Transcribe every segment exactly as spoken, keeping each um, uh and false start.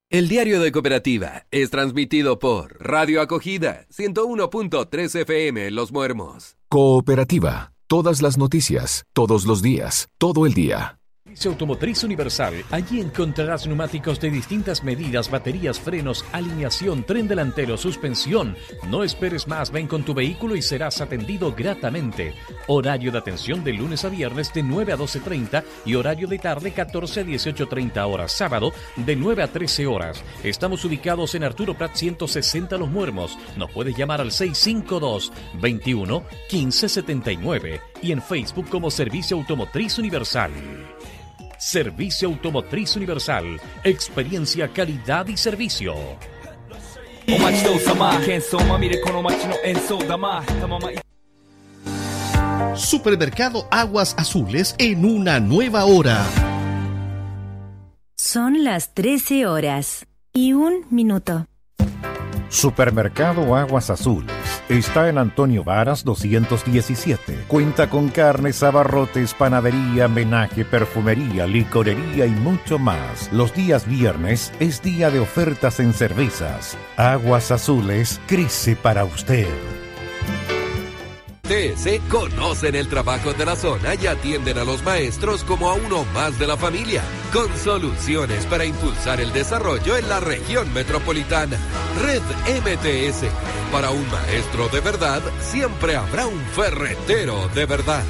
El Diario de Cooperativa es transmitido por Radio Acogida, ciento uno punto tres F M en Los Muermos. Cooperativa. Todas las noticias, todos los días, todo el día. Servicio Automotriz Universal. Allí encontrarás neumáticos de distintas medidas, baterías, frenos, alineación, tren delantero, suspensión. No esperes más, ven con tu vehículo y serás atendido gratamente. Horario de atención de lunes a viernes de nueve a doce treinta y horario de tarde catorce a dieciocho treinta horas. Sábado de nueve a trece horas. Estamos ubicados en Arturo Prat ciento sesenta Los Muermos. Nos puedes llamar al seis cinco dos, veintiuno, quince setenta y nueve y en Facebook como Servicio Automotriz Universal. Servicio Automotriz Universal. Experiencia, calidad y servicio. Supermercado Aguas Azules en una nueva hora. Son las trece horas y un minuto. Supermercado Aguas Azules está en Antonio Varas doscientos diecisiete. Cuenta con carnes, abarrotes, panadería, menaje, perfumería, licorería y mucho más. Los días viernes es día de ofertas en cervezas. Aguas Azules crece para usted. T S conocen el trabajo de la zona y atienden a los maestros como a uno más de la familia, con soluciones para impulsar el desarrollo en la región metropolitana. Red M T S. Para un maestro de verdad, siempre habrá un ferretero de verdad.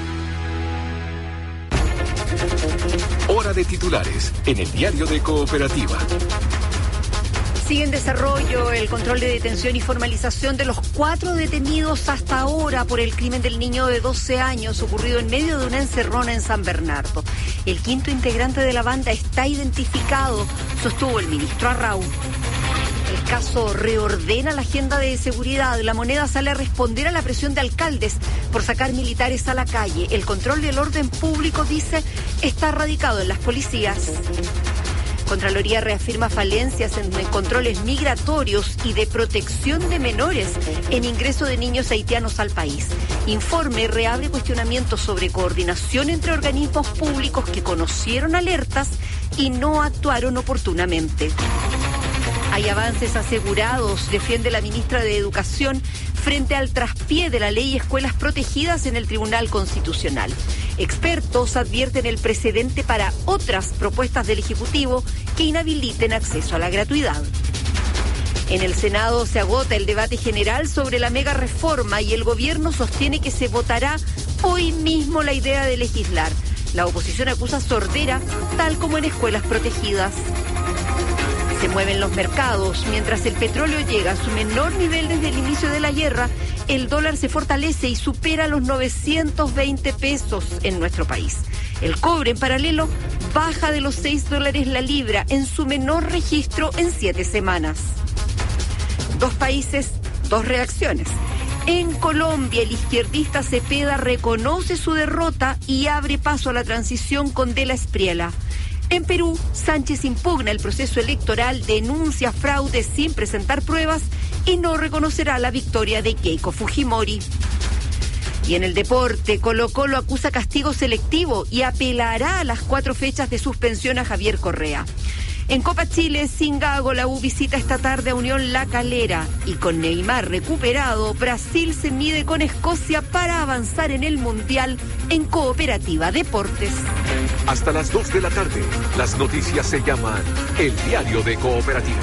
Hora de titulares en el Diario de Cooperativa. Sigue en desarrollo el control de detención y formalización de los cuatro detenidos hasta ahora por el crimen del niño de doce años ocurrido en medio de una encerrona en San Bernardo. El quinto integrante de la banda está identificado, sostuvo el ministro Arrau. El caso reordena la agenda de seguridad. La Moneda sale a responder a la presión de alcaldes por sacar militares a la calle. El control del orden público, dice, está radicado en las policías. Contraloría reafirma falencias en controles migratorios y de protección de menores en ingreso de niños haitianos al país. Informe reabre cuestionamientos sobre coordinación entre organismos públicos que conocieron alertas y no actuaron oportunamente. Hay avances asegurados, defiende la ministra de Educación, frente al traspié de la ley Escuelas Protegidas en el Tribunal Constitucional. Expertos advierten el precedente para otras propuestas del Ejecutivo que inhabiliten acceso a la gratuidad. En el Senado se agota el debate general sobre la mega reforma y el gobierno sostiene que se votará hoy mismo la idea de legislar. La oposición acusa sordera, tal como en Escuelas Protegidas. Se mueven los mercados. Mientras el petróleo llega a su menor nivel desde el inicio de la guerra, el dólar se fortalece y supera los novecientos veinte pesos en nuestro país. El cobre, en paralelo, baja de los seis dólares la libra, en su menor registro en siete semanas. Dos países, dos reacciones. En Colombia, el izquierdista Cepeda reconoce su derrota y abre paso a la transición con De la Espriella. En Perú, Sánchez impugna el proceso electoral, denuncia fraude sin presentar pruebas y no reconocerá la victoria de Keiko Fujimori. Y en el deporte, Colo-Colo acusa castigo selectivo y apelará a las cuatro fechas de suspensión a Javier Correa. En Copa Chile, sin Gago, la U visita esta tarde a Unión La Calera. Y con Neymar recuperado, Brasil se mide con Escocia para avanzar en el Mundial en Cooperativa Deportes. Hasta las dos de la tarde, las noticias se llaman El Diario de Cooperativa.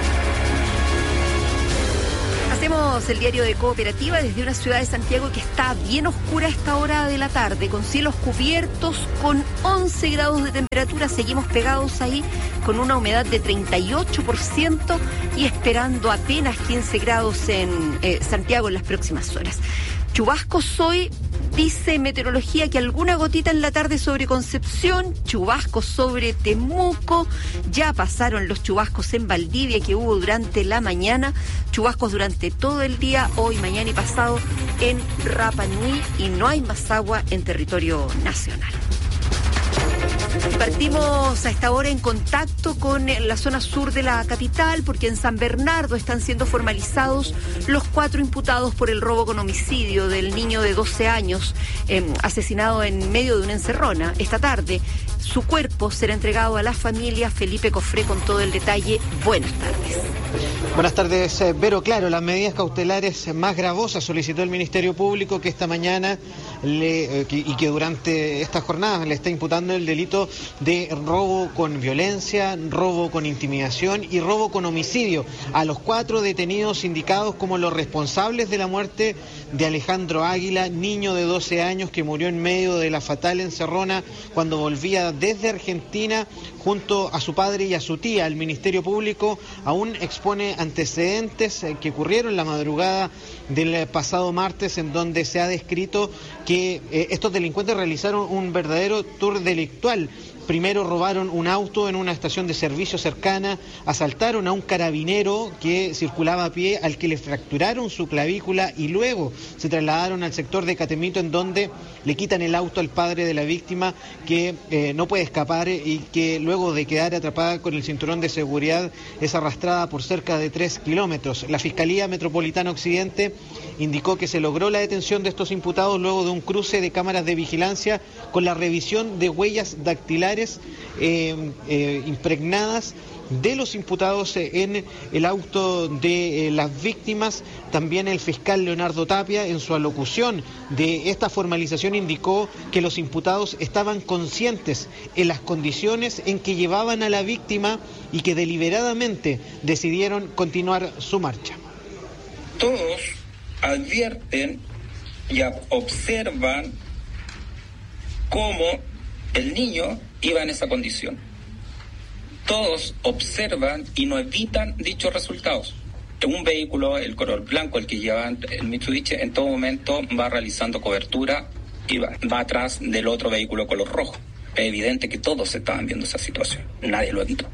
Hacemos el Diario de Cooperativa desde una ciudad de Santiago que está bien oscura a esta hora de la tarde, con cielos cubiertos, con once grados de temperatura. Seguimos pegados ahí con una humedad de treinta y ocho por ciento y esperando apenas quince grados en eh, Santiago en las próximas horas. Chubascos hoy, dice meteorología, que alguna gotita en la tarde sobre Concepción, chubascos sobre Temuco, ya pasaron los chubascos en Valdivia que hubo durante la mañana, chubascos durante todo el día, hoy, mañana y pasado en Rapa Nui, y no hay más agua en territorio nacional. Partimos a esta hora en contacto con la zona sur de la capital, porque en San Bernardo están siendo formalizados los cuatro imputados por el robo con homicidio del niño de doce años, eh, asesinado en medio de una encerrona esta tarde. Su cuerpo será entregado a la familia. Felipe Cofré con todo el detalle. Buenas tardes. Buenas tardes, Vero. Claro, las medidas cautelares más gravosas solicitó el Ministerio Público, que esta mañana le, eh, que, y que durante esta jornada le está imputando el delito de robo con violencia, robo con intimidación y robo con homicidio a los cuatro detenidos indicados como los responsables de la muerte de Alejandro Águila, niño de doce años que murió en medio de la fatal encerrona cuando volvía desde Argentina junto a su padre y a su tía. El Ministerio Público aún expone antecedentes que ocurrieron la madrugada del pasado martes, en donde se ha descrito que eh, estos delincuentes realizaron un verdadero tour delictual. Primero robaron un auto en una estación de servicio cercana, asaltaron a un carabinero que circulaba a pie, al que le fracturaron su clavícula, y luego se trasladaron al sector de Catemito, en donde le quitan el auto al padre de la víctima, que eh, no puede escapar y que luego de quedar atrapada con el cinturón de seguridad es arrastrada por cerca de tres kilómetros. La Fiscalía Metropolitana Occidente indicó que se logró la detención de estos imputados luego de un cruce de cámaras de vigilancia con la revisión de huellas dactilares Eh, eh, impregnadas de los imputados en el auto de eh, las víctimas. También el fiscal Leonardo Tapia, en su alocución de esta formalización, indicó que los imputados estaban conscientes en las condiciones en que llevaban a la víctima y que deliberadamente decidieron continuar su marcha. Todos advierten y observan cómo el niño iba en esa condición. Todos observan y no evitan dichos resultados. En un vehículo, el color blanco, el que lleva el Mitsubishi, en todo momento va realizando cobertura y va, va atrás del otro vehículo color rojo. Es evidente que todos estaban viendo esa situación. Nadie lo evitó.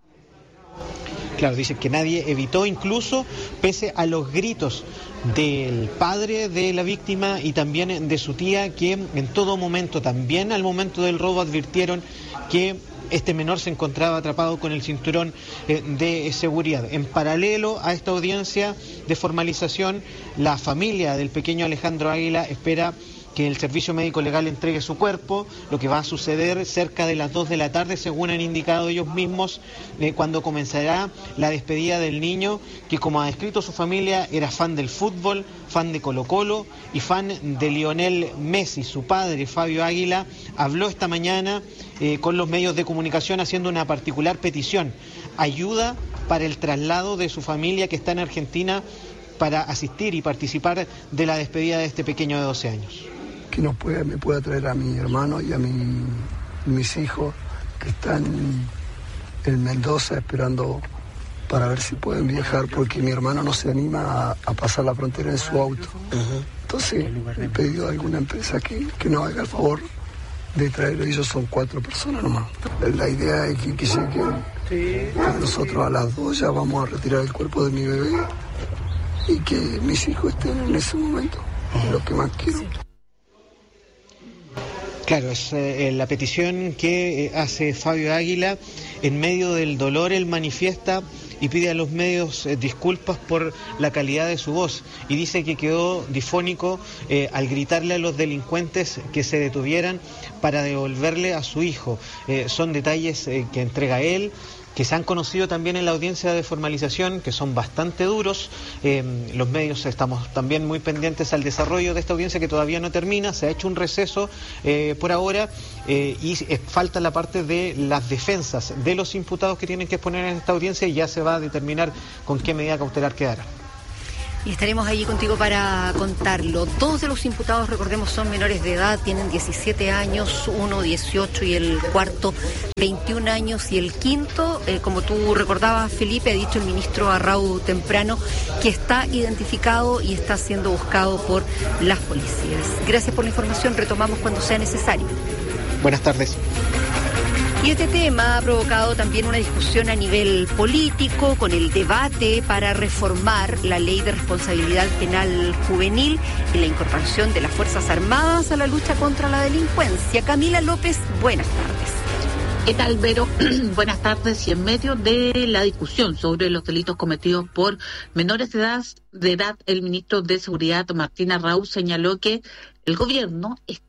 Claro, dice que nadie evitó, incluso pese a los gritos del padre de la víctima y también de su tía, que en todo momento, también al momento del robo, advirtieron que este menor se encontraba atrapado con el cinturón eh, de seguridad. En paralelo a esta audiencia de formalización, la familia del pequeño Alejandro Águila espera que el Servicio Médico Legal entregue su cuerpo, lo que va a suceder cerca de las dos de la tarde, según han indicado ellos mismos, eh, cuando comenzará la despedida del niño, que, como ha descrito su familia, era fan del fútbol, fan de Colo-Colo y fan de Lionel Messi. Su padre, Fabio Águila, habló esta mañana eh, con los medios de comunicación haciendo una particular petición: ayuda para el traslado de su familia, que está en Argentina, para asistir y participar de la despedida de este pequeño de doce años. Que nos pueda, me pueda traer a mi hermano y a mi, mis hijos, que están en Mendoza esperando para ver si pueden viajar, porque mi hermano no se anima a, a pasar la frontera en su auto. Uh-huh. Entonces he pedido a alguna empresa que, que nos haga el favor de traerlo. Ellos son cuatro personas nomás. La idea es que, que lleguen, que nosotros a las dos ya vamos a retirar el cuerpo de mi bebé y que mis hijos estén en ese momento. Uh-huh. Lo que más quiero. Claro, es eh, la petición que eh, hace Fabio Águila. En medio del dolor, él manifiesta y pide a los medios eh, disculpas por la calidad de su voz, y dice que quedó difónico eh, al gritarle a los delincuentes que se detuvieran para devolverle a su hijo. Eh, son detalles eh, que entrega él, que se han conocido también en la audiencia de formalización, que son bastante duros. Eh, los medios estamos también muy pendientes al desarrollo de esta audiencia, que todavía no termina. Se ha hecho un receso eh, por ahora eh, y eh, falta la parte de las defensas de los imputados que tienen que exponer en esta audiencia, y ya se va a determinar con qué medida cautelar quedará. Y estaremos allí contigo para contarlo. Dos de los imputados, recordemos, son menores de edad, tienen diecisiete años, uno dieciocho y el cuarto veintiún años, y el quinto, eh, como tú recordabas, Felipe, ha dicho el ministro Arrau temprano, que está identificado y está siendo buscado por las policías. Gracias por la información, retomamos cuando sea necesario. Buenas tardes. Y este tema ha provocado también una discusión a nivel político, con el debate para reformar la ley de responsabilidad penal juvenil y la incorporación de las Fuerzas Armadas a la lucha contra la delincuencia. Camila López, buenas tardes. ¿Qué tal, Vero? Buenas tardes. Y en medio de la discusión sobre los delitos cometidos por menores de edad, de edad, el ministro de Seguridad, Martín Arrau, señaló que el gobierno está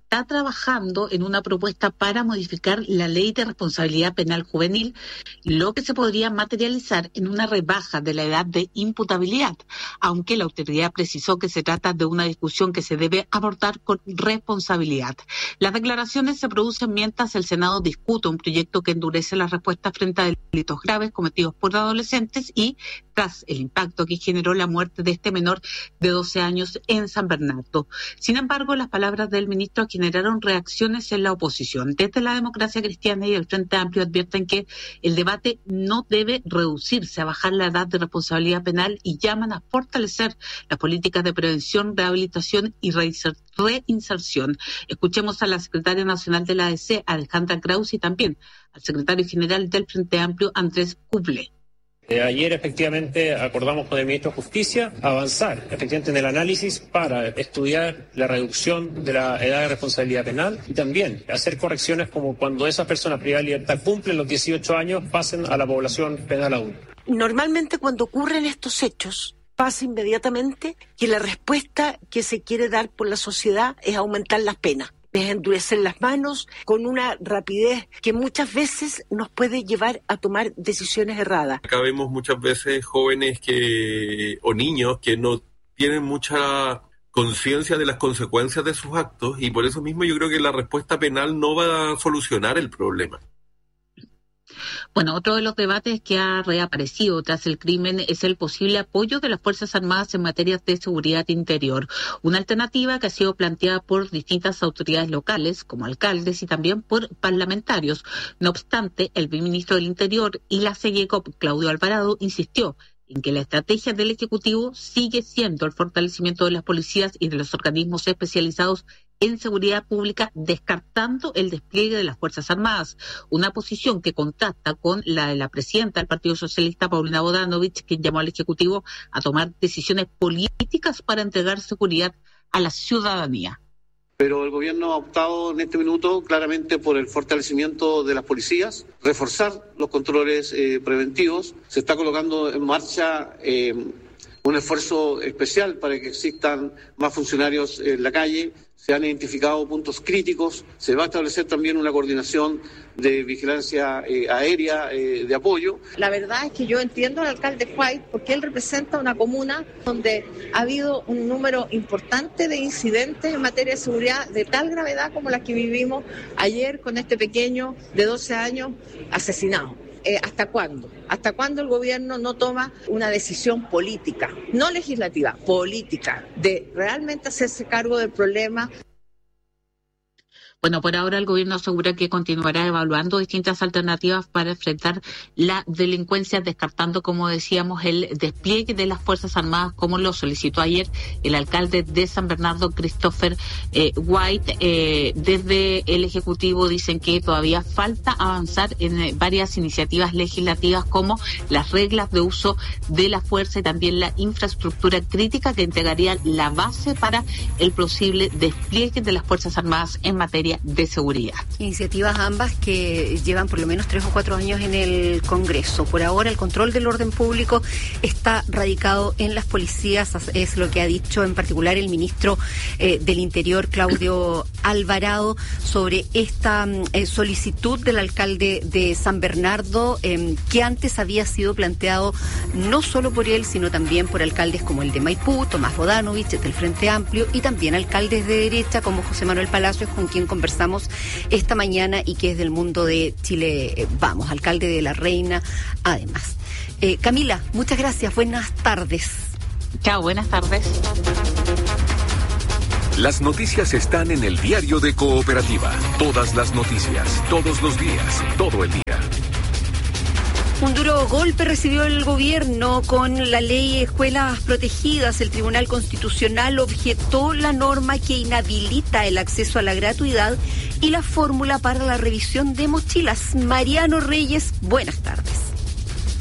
está trabajando en una propuesta para modificar la ley de responsabilidad penal juvenil, lo que se podría materializar en una rebaja de la edad de imputabilidad, aunque la autoridad precisó que se trata de una discusión que se debe abordar con responsabilidad. Las declaraciones se producen mientras el Senado discute un proyecto que endurece las respuestas frente a delitos graves cometidos por adolescentes y tras el impacto que generó la muerte de este menor de doce años en San Bernardo. Sin embargo, las palabras del ministro generaron reacciones en la oposición. Desde la Democracia Cristiana y el Frente Amplio advierten que el debate no debe reducirse a bajar la edad de responsabilidad penal y llaman a fortalecer las políticas de prevención, rehabilitación y reinserción. Escuchemos a la secretaria nacional de la A D C, Alejandra Kraus, y también al secretario general del Frente Amplio, Andrés Kuble. Eh, ayer efectivamente acordamos con el ministro de Justicia avanzar efectivamente en el análisis para estudiar la reducción de la edad de responsabilidad penal y también hacer correcciones como cuando esas personas privadas de libertad cumplen los dieciocho años pasen a la población penal adulta. Normalmente cuando ocurren estos hechos pasa inmediatamente que la respuesta que se quiere dar por la sociedad es aumentar las penas. Es endurecer las manos con una rapidez que muchas veces nos puede llevar a tomar decisiones erradas. Acá vemos muchas veces jóvenes que o niños que no tienen mucha conciencia de las consecuencias de sus actos y por eso mismo yo creo que la respuesta penal no va a solucionar el problema. Bueno, otro de los debates que ha reaparecido tras el crimen es el posible apoyo de las Fuerzas Armadas en materias de seguridad interior. Una alternativa que ha sido planteada por distintas autoridades locales, como alcaldes y también por parlamentarios. No obstante, el ministro del Interior y la SEGECOP, Claudio Alvarado, insistió en que la estrategia del Ejecutivo sigue siendo el fortalecimiento de las policías y de los organismos especializados en seguridad pública, descartando el despliegue de las Fuerzas Armadas, una posición que contrasta con la de la presidenta del Partido Socialista, Paulina Bodanovich, quien llamó al Ejecutivo a tomar decisiones políticas para entregar seguridad a la ciudadanía. Pero el gobierno ha optado en este minuto claramente por el fortalecimiento de las policías, reforzar los controles eh, preventivos, se está colocando en marcha eh, un esfuerzo especial para que existan más funcionarios en la calle. Se han identificado puntos críticos, se va a establecer también una coordinación de vigilancia eh, aérea eh, de apoyo. La verdad es que yo entiendo al alcalde White porque él representa una comuna donde ha habido un número importante de incidentes en materia de seguridad de tal gravedad como la que vivimos ayer con este pequeño de doce años asesinado. Eh, ¿Hasta cuándo? ¿Hasta cuándo el gobierno no toma una decisión política, no legislativa, política, de realmente hacerse cargo del problema? Bueno, por ahora el gobierno asegura que continuará evaluando distintas alternativas para enfrentar la delincuencia, descartando, como decíamos, el despliegue de las Fuerzas Armadas, como lo solicitó ayer el alcalde de San Bernardo, Christopher eh, White. Eh, desde el Ejecutivo dicen que todavía falta avanzar en eh, varias iniciativas legislativas, como las reglas de uso de la fuerza y también la infraestructura crítica que entregaría la base para el posible despliegue de las Fuerzas Armadas en materia de seguridad. Iniciativas ambas que llevan por lo menos tres o cuatro años en el Congreso. Por ahora el control del orden público está radicado en las policías, es lo que ha dicho en particular el ministro eh, del Interior, Claudio Alvarado, sobre esta eh, solicitud del alcalde de San Bernardo, eh, que antes había sido planteado no solo por él, sino también por alcaldes como el de Maipú, Tomás Bodanovich, del Frente Amplio, y también alcaldes de derecha como José Manuel Palacios, con quien conversamos esta mañana y que es del mundo de Chile Vamos, alcalde de La Reina, además. Eh, Camila, muchas gracias, buenas tardes. Chao, buenas tardes. Las noticias están en el diario de Cooperativa. Todas las noticias, todos los días, todo el día. Un duro golpe recibió el gobierno con la ley de escuelas protegidas. El Tribunal Constitucional objetó la norma que inhabilita el acceso a la gratuidad y la fórmula para la revisión de mochilas. Mariano Reyes, buenas tardes.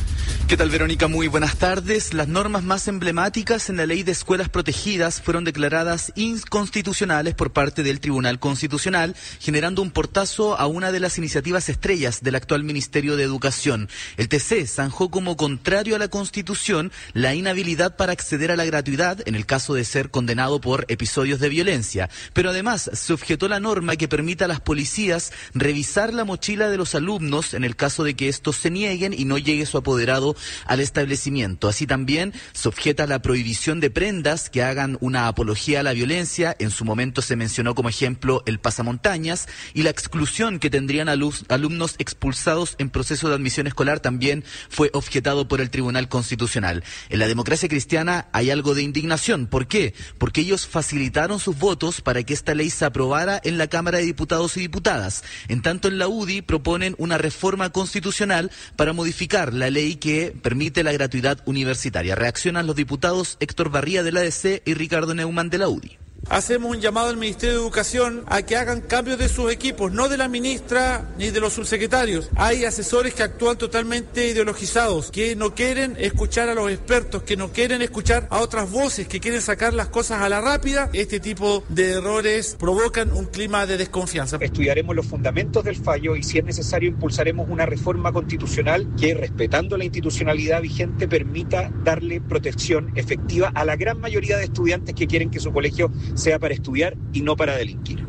¿Qué tal, Verónica? Muy buenas tardes. Las normas más emblemáticas en la Ley de Escuelas Protegidas fueron declaradas inconstitucionales por parte del Tribunal Constitucional, generando un portazo a una de las iniciativas estrellas del actual Ministerio de Educación. El T C zanjó como contrario a la Constitución la inhabilidad para acceder a la gratuidad en el caso de ser condenado por episodios de violencia. Pero además se objetó la norma que permita a las policías revisar la mochila de los alumnos en el caso de que estos se nieguen y no llegue su apoderado al establecimiento. Así también se objeta la prohibición de prendas que hagan una apología a la violencia. En su momento se mencionó como ejemplo el pasamontañas, y la exclusión que tendrían alus, alumnos expulsados en proceso de admisión escolar también fue objetado por el Tribunal Constitucional. En la democracia cristiana hay algo de indignación. ¿Por qué? Porque ellos facilitaron sus votos para que esta ley se aprobara en la Cámara de Diputados y Diputadas. En tanto, en la U D I proponen una reforma constitucional para modificar la ley que permite la gratuidad universitaria. Reaccionan los diputados Héctor Barría de la A D C y Ricardo Neumann de la U D I. Hacemos un llamado al Ministerio de Educación a que hagan cambios de sus equipos, no de la ministra ni de los subsecretarios. Hay asesores que actúan totalmente ideologizados, que no quieren escuchar a los expertos, que no quieren escuchar a otras voces, que quieren sacar las cosas a la rápida. Este tipo de errores provocan un clima de desconfianza. Estudiaremos los fundamentos del fallo y, si es necesario, impulsaremos una reforma constitucional que, respetando la institucionalidad vigente, permita darle protección efectiva a la gran mayoría de estudiantes que quieren que su colegio sea para estudiar y no para delinquir.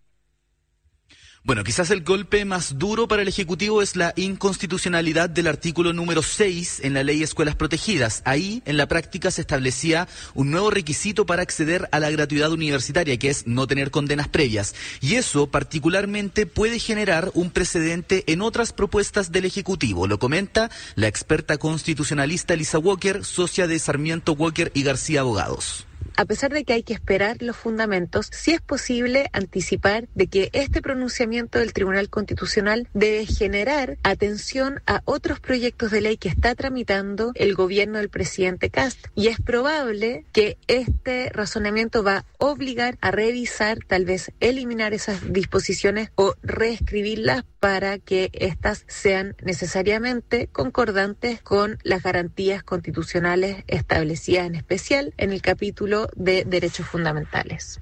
Bueno, quizás el golpe más duro para el Ejecutivo es la inconstitucionalidad del artículo número seis en la Ley de Escuelas Protegidas. Ahí, en la práctica, se establecía un nuevo requisito para acceder a la gratuidad universitaria, que es no tener condenas previas. Y eso, particularmente, puede generar un precedente en otras propuestas del Ejecutivo. Lo comenta la experta constitucionalista Elisa Walker, socia de Sarmiento, Walker y García Abogados. A pesar de que hay que esperar los fundamentos, sí es posible anticipar de que este pronunciamiento del Tribunal Constitucional debe generar atención a otros proyectos de ley que está tramitando el gobierno del presidente Kast. Y es probable que este razonamiento va a obligar a revisar, tal vez eliminar esas disposiciones o reescribirlas para que éstas sean necesariamente concordantes con las garantías constitucionales establecidas, en especial en el capítulo de derechos fundamentales.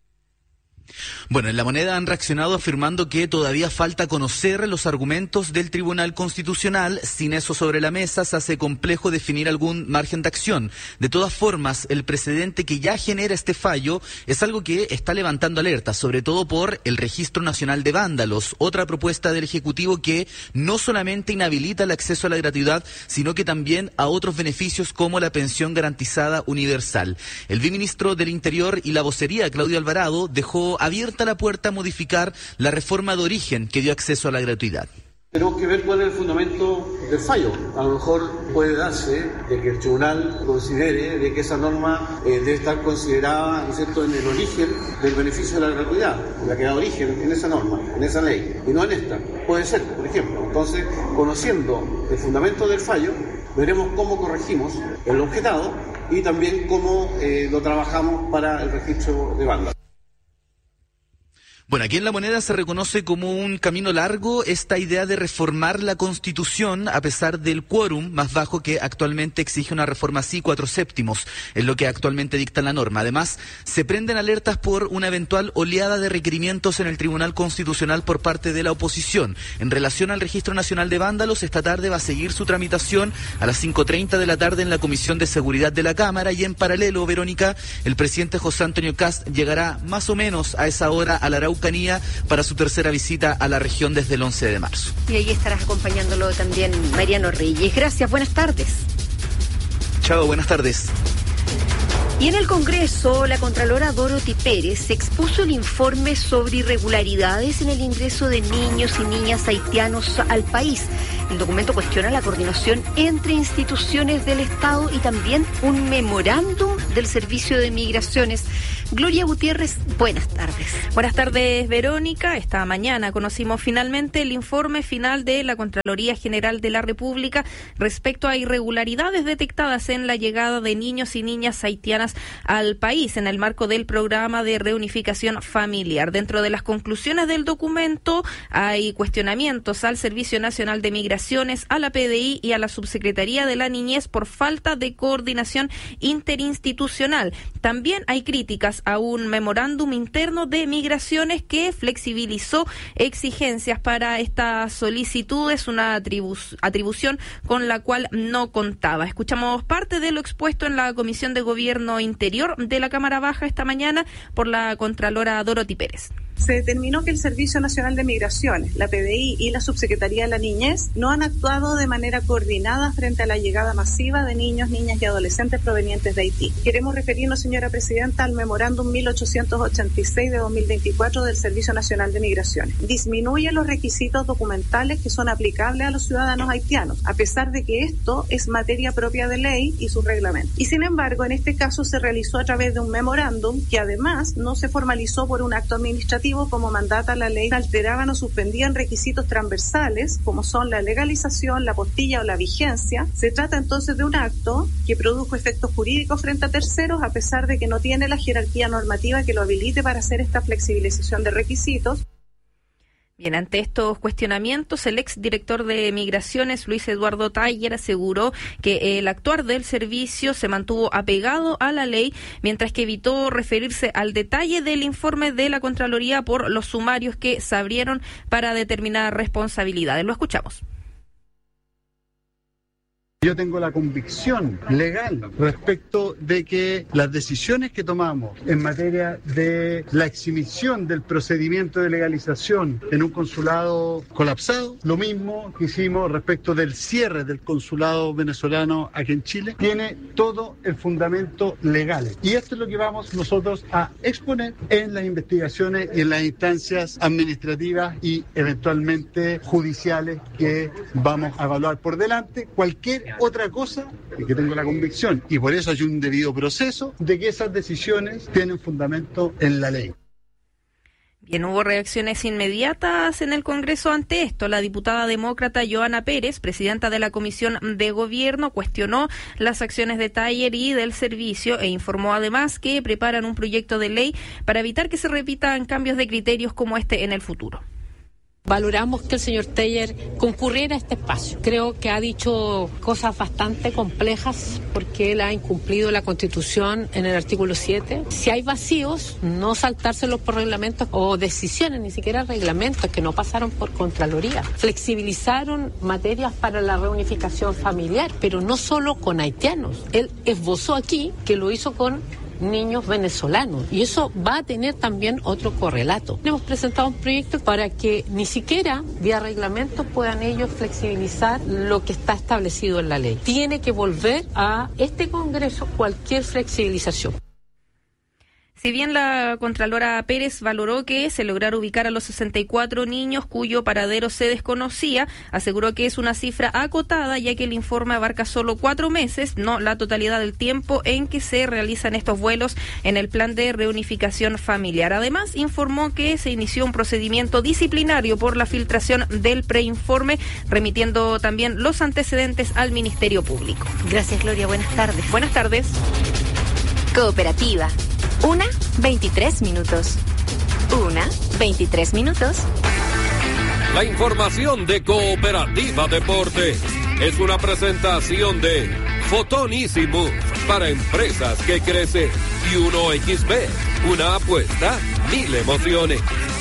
Bueno, en La Moneda han reaccionado afirmando que todavía falta conocer los argumentos del Tribunal Constitucional. Sin eso sobre la mesa, se hace complejo definir algún margen de acción. De todas formas, el precedente que ya genera este fallo es algo que está levantando alertas, sobre todo por el Registro Nacional de Vándalos, otra propuesta del Ejecutivo que no solamente inhabilita el acceso a la gratuidad, sino que también a otros beneficios como la pensión garantizada universal. El viceministro del Interior y la vocería, Claudio Alvarado, dejó abierta la puerta a modificar la reforma de origen que dio acceso a la gratuidad. Tenemos que ver cuál es el fundamento del fallo. A lo mejor puede darse de que el tribunal considere de que esa norma eh, debe estar considerada, ¿no es cierto?, en el origen del beneficio de la gratuidad, la que da origen en esa norma, en esa ley, y no en esta. Puede ser, por ejemplo. Entonces, conociendo el fundamento del fallo, veremos cómo corregimos el objetado y también cómo eh, lo trabajamos para el registro de bandas. Bueno, aquí en La Moneda se reconoce como un camino largo esta idea de reformar la Constitución a pesar del quórum más bajo que actualmente exige una reforma así, cuatro séptimos, es lo que actualmente dicta la norma. Además, se prenden alertas por una eventual oleada de requerimientos en el Tribunal Constitucional por parte de la oposición. En relación al Registro Nacional de Vándalos, esta tarde va a seguir su tramitación a las cinco treinta de la tarde en la Comisión de Seguridad de la Cámara, y en paralelo, Verónica, el presidente José Antonio Kast llegará más o menos a esa hora a la Araucanía para su tercera visita a la región desde el once de marzo. Y ahí estarás acompañándolo también Mariano Reyes. Gracias, buenas tardes. Chao, buenas tardes. Y en el Congreso, la Contralora Dorothy Pérez expuso el informe sobre irregularidades en el ingreso de niños y niñas haitianos al país. El documento cuestiona la coordinación entre instituciones del Estado y también un memorándum del Servicio de Migraciones. Gloria Gutiérrez, buenas tardes. Buenas tardes, Verónica. Esta mañana conocimos finalmente el informe final de la Contraloría General de la República respecto a irregularidades detectadas en la llegada de niños y niñas haitianas al país en el marco del programa de reunificación familiar. Dentro de las conclusiones del documento hay cuestionamientos al Servicio Nacional de Migración Migraciones, a la P D I y a la Subsecretaría de la Niñez por falta de coordinación interinstitucional. También hay críticas a un memorándum interno de Migraciones que flexibilizó exigencias para estas solicitudes, una atribu- atribución con la cual no contaba. Escuchamos parte de lo expuesto en la Comisión de Gobierno Interior de la Cámara Baja esta mañana por la Contralora Dorothy Pérez. Se determinó que el Servicio Nacional de Migraciones, la P D I y la Subsecretaría de la Niñez no han actuado de manera coordinada frente a la llegada masiva de niños, niñas y adolescentes provenientes de Haití. Queremos referirnos, señora Presidenta, al memorándum mil ochocientos ochenta y seis de dos mil veinticuatro del Servicio Nacional de Migraciones. Disminuye los requisitos documentales que son aplicables a los ciudadanos haitianos, a pesar de que esto es materia propia de ley y su reglamento. Y sin embargo, en este caso se realizó a través de un memorándum que además no se formalizó por un acto administrativo como mandata la ley, alteraban o suspendían requisitos transversales como son la legalización, la postilla o la vigencia. Se trata entonces de un acto que produjo efectos jurídicos frente a terceros a pesar de que no tiene la jerarquía normativa que lo habilite para hacer esta flexibilización de requisitos. Bien, ante estos cuestionamientos, el exdirector de Migraciones, Luis Eduardo Taller, aseguró que el actuar del servicio se mantuvo apegado a la ley, mientras que evitó referirse al detalle del informe de la Contraloría por los sumarios que se abrieron para determinar responsabilidades. Lo escuchamos. Yo tengo la convicción legal respecto de que las decisiones que tomamos en materia de la exhibición del procedimiento de legalización en un consulado colapsado, lo mismo que hicimos respecto del cierre del consulado venezolano aquí en Chile, tiene todo el fundamento legal. Y esto es lo que vamos nosotros a exponer en las investigaciones y en las instancias administrativas y eventualmente judiciales que vamos a evaluar por delante. Cualquier otra cosa, y que tengo la convicción, y por eso hay un debido proceso, de que esas decisiones tienen fundamento en la ley. Bien, hubo reacciones inmediatas en el Congreso ante esto. La diputada demócrata Johanna Pérez, presidenta de la Comisión de Gobierno, cuestionó las acciones de Taller y del servicio e informó además que preparan un proyecto de ley para evitar que se repitan cambios de criterios como este en el futuro. Valoramos que el señor Taller concurriera a este espacio. Creo que ha dicho cosas bastante complejas porque él ha incumplido la Constitución en el artículo siete. Si hay vacíos, no saltárselos por reglamentos o decisiones, ni siquiera reglamentos que no pasaron por Contraloría. Flexibilizaron materias para la reunificación familiar, pero no solo con haitianos. Él esbozó aquí que lo hizo con niños venezolanos y eso va a tener también otro correlato. Hemos presentado un proyecto para que ni siquiera vía reglamento puedan ellos flexibilizar lo que está establecido en la ley. Tiene que volver a este Congreso cualquier flexibilización. Si bien la Contralora Pérez valoró que se lograra ubicar a los sesenta y cuatro niños cuyo paradero se desconocía, aseguró que es una cifra acotada ya que el informe abarca solo cuatro meses, no la totalidad del tiempo en que se realizan estos vuelos en el plan de reunificación familiar. Además, informó que se inició un procedimiento disciplinario por la filtración del preinforme, remitiendo también los antecedentes al Ministerio Público. Gracias, Gloria. Buenas tardes. Buenas tardes. Cooperativa. Una, veintitrés minutos. Una, veintitrés minutos. La información de Cooperativa Deporte es una presentación de Fotonísimo para empresas que crecen y uno equis be, una apuesta, mil emociones.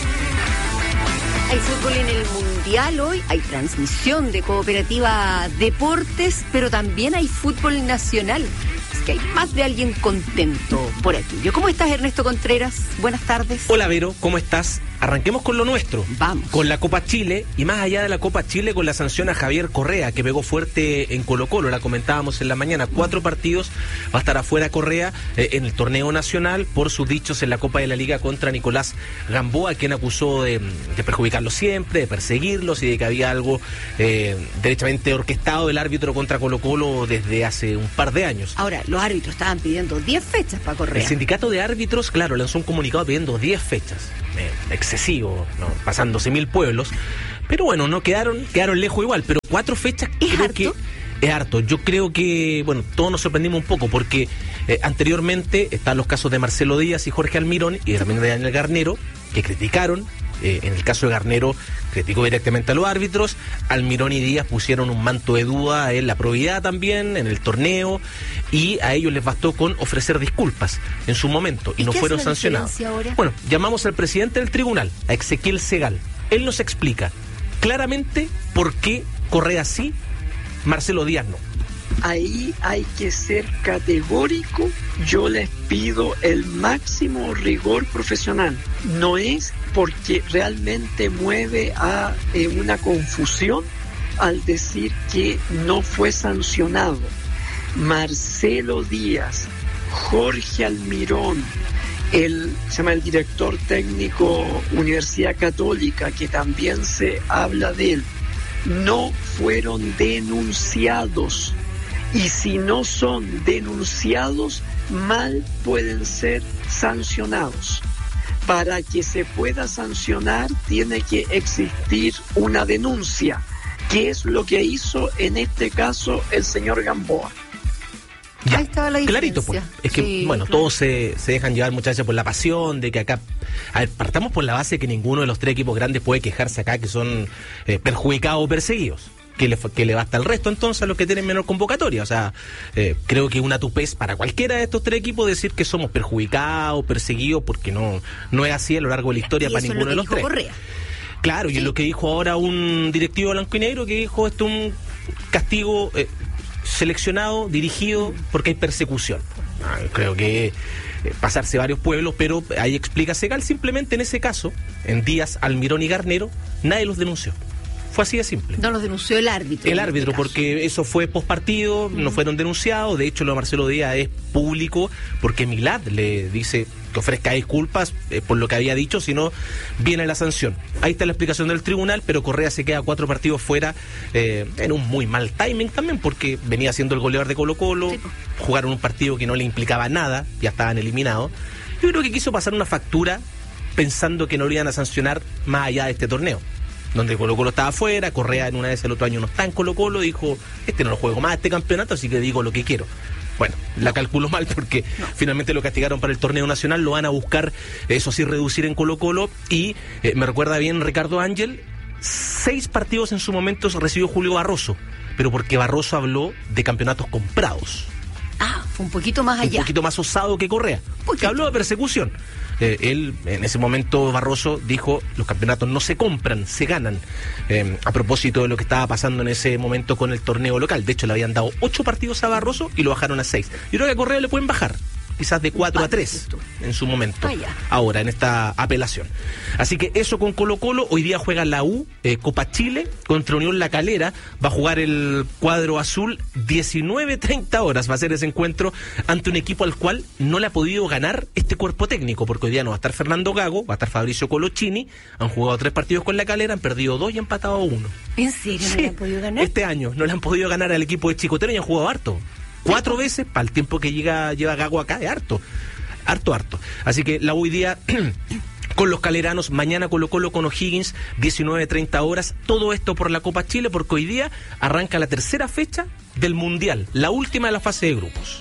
Hay fútbol en el Mundial hoy, hay transmisión de Cooperativa Deportes, pero también hay fútbol nacional. Es que hay más de alguien contento por aquello. ¿Cómo estás, Ernesto Contreras? Buenas tardes. Hola, Vero, ¿cómo estás? Arranquemos con lo nuestro. Vamos. Con la Copa Chile y más allá de la Copa Chile con la sanción a Javier Correa, que pegó fuerte en Colo-Colo, la comentábamos en la mañana. Cuatro partidos va a estar afuera Correa eh, en el torneo nacional por sus dichos en la Copa de la Liga contra Nicolás Gamboa, quien acusó de, de perjudicarlo siempre, de perseguirlos y de que había algo eh, derechamente orquestado del árbitro contra Colo-Colo desde hace un par de años. Ahora, los árbitros estaban pidiendo diez fechas para Correa. El sindicato de árbitros, claro, lanzó un comunicado pidiendo diez fechas. Eh, excesivo, ¿no? Pasándose mil pueblos, pero bueno, no quedaron, quedaron lejos igual, pero cuatro fechas creo harto? que es harto. Yo creo que, bueno, todos nos sorprendimos un poco porque eh, anteriormente están los casos de Marcelo Díaz y Jorge Almirón y también de Daniel Garnero, que criticaron Eh, en el caso de Garnero, criticó directamente a los árbitros. Almirón y Díaz pusieron un manto de duda en la probidad también, en el torneo, y a ellos les bastó con ofrecer disculpas en su momento y, ¿Y no fueron sancionados. Ahora? Bueno, llamamos al presidente del tribunal, a Ezequiel Segal. Él nos explica claramente por qué Correa sí, Marcelo Díaz no. Ahí hay que ser categórico. Yo les pido el máximo rigor profesional. No es porque realmente mueve a eh, una confusión al decir que no fue sancionado. Marcelo Díaz, Jorge Almirón, el, se llama el director técnico Universidad Católica, que también se habla de él, no fueron denunciados. Y si no son denunciados, mal pueden ser sancionados. Para que se pueda sancionar, tiene que existir una denuncia, que es lo que hizo en este caso el señor Gamboa. Ya, ahí estaba la diferencia. Clarito, pues. Es que, sí, bueno, claro. todos se, se dejan llevar, muchachos, por la pasión de que acá... A ver, partamos por la base que ninguno de los tres equipos grandes puede quejarse acá que son eh, perjudicados o perseguidos. Que le, que le basta el resto entonces a los que tienen menor convocatoria. O sea, eh, creo que una tupez para cualquiera de estos tres equipos decir que somos perjudicados, perseguidos, porque no, no es así a lo largo de la historia para ninguno de los tres. Correa. Claro, sí. Y es lo que dijo ahora un directivo blanco y negro, que dijo esto es un castigo eh, seleccionado, dirigido, porque hay persecución. Ah, creo que eh, pasarse varios pueblos, pero ahí explica Segal, simplemente en ese caso, en Díaz, Almirón y Garnero, nadie los denunció. Fue así de simple. No los denunció el árbitro. El árbitro, este porque eso fue postpartido, mm. no fueron denunciados. De hecho, lo de Marcelo Díaz es público porque Milad le dice que ofrezca disculpas eh, por lo que había dicho, si no, viene la sanción. Ahí está la explicación del tribunal, pero Correa se queda cuatro partidos fuera eh, en un muy mal timing también, porque venía siendo el goleador de Colo-Colo, sí. Jugaron un partido que no le implicaba nada, ya estaban eliminados. Yo creo que quiso pasar una factura pensando que no lo iban a sancionar más allá de este torneo, donde Colo-Colo estaba afuera. Correa en una vez el otro año no está en Colo-Colo, dijo, este no lo juego más este campeonato, así que digo lo que quiero. Bueno, la calculo mal porque no. Finalmente lo castigaron para el torneo nacional, lo van a buscar, eso sí, reducir en Colo-Colo, y eh, me recuerda bien Ricardo Ángel, seis partidos en su momento recibió Julio Barroso, pero porque Barroso habló de campeonatos comprados. Ah, fue un poquito más allá. Un poquito más osado que Correa, porque habló de persecución. Eh, él, en ese momento, Barroso dijo, los campeonatos no se compran, se ganan, eh, a propósito de lo que estaba pasando en ese momento con el torneo local. De hecho, le habían dado ocho partidos a Barroso y lo bajaron a seis. Yo creo que a Correa le pueden bajar, quizás de cuatro a tres en su momento, ahora en esta apelación. Así que eso con Colo-Colo. Hoy día juega la U, eh, Copa Chile contra Unión La Calera, va a jugar el cuadro azul, diecinueve treinta horas va a ser ese encuentro ante un equipo al cual no le ha podido ganar este cuerpo técnico, porque hoy día no va a estar Fernando Gago, va a estar Fabricio Colochini, han jugado tres partidos con La Calera, han perdido dos y empatado uno. ¿En serio no sí, le han podido ganar? Este año no le han podido ganar al equipo de Chicotero y han jugado harto. Cuatro veces para el tiempo que llega, lleva Gago acá, es harto, harto, harto. Así que la hoy día con los caleranos, mañana Colo-Colo con O'Higgins, diecinueve treinta horas, todo esto por la Copa Chile, porque hoy día arranca la tercera fecha del Mundial, la última de la fase de grupos.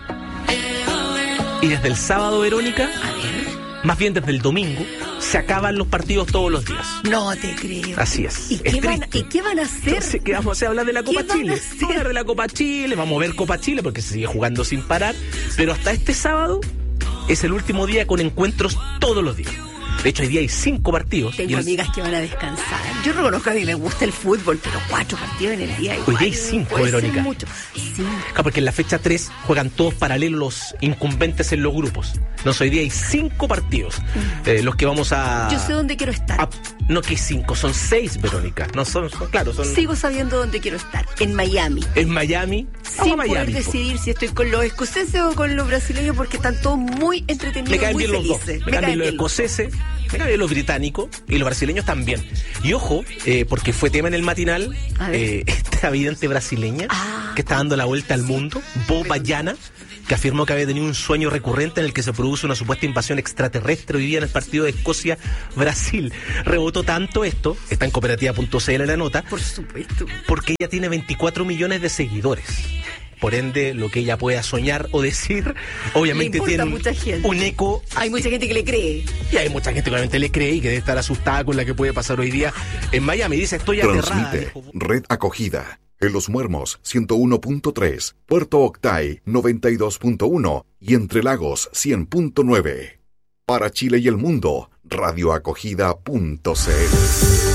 Y desde el sábado, Verónica, más bien desde el domingo, se acaban los partidos todos los días. No te creo. Así es. ¿Y, es qué, van, ¿y qué van a hacer? Entonces, ¿qué vamos a hablar de la Copa Chile? Vamos a hablar de la Copa Chile, vamos a ver Copa Chile porque se sigue jugando sin parar, pero hasta este sábado es el último día con encuentros todos los días. De hecho, hoy día hay cinco partidos. Tengo el... amigas que van a descansar. Yo reconozco que a mí me gusta el fútbol, pero cuatro partidos en el día. Hoy día hay cinco, Verónica. Mucho. Sí. Claro, porque en la fecha tres juegan todos paralelos los incumbentes en los grupos. No, hoy día hay cinco partidos. Mm. Eh, los que vamos a... Yo sé dónde quiero estar. A... No, que cinco, son seis, Verónica. No son, son claro, son... Sigo sabiendo dónde quiero estar. En Miami. En Miami. Sin Miami, poder decidir po. si estoy con los escoceses o con los brasileños, porque están todos muy entretenidos. Me caen muy bien felices. los dos. Me, Me caen bien los escoceses. Me caen bien los británicos y los brasileños también. Y ojo, eh, porque fue tema en el matinal, eh, esta vidente brasileña ah, que está dando la vuelta al mundo, Bo Bayana, que afirmó que había tenido un sueño recurrente en el que se produce una supuesta invasión extraterrestre hoy día en el partido de Escocia-Brasil. Rebotó tanto esto, está en cooperativa punto c l la nota, por supuesto, porque ella tiene veinticuatro millones de seguidores. por ende lo que ella pueda soñar o decir, obviamente tiene un, mucha gente. un eco. Hay mucha gente que le cree. Y hay mucha gente que obviamente le cree y que debe estar asustada con la que puede pasar hoy día en Miami. Dice, estoy aterrada. Transmite Red Acogida. En Los Muermos, ciento uno punto tres, Puerto Octay, noventa y dos punto uno y Entre Lagos, cien punto nueve. Para Chile y el mundo, radioacogida punto c l.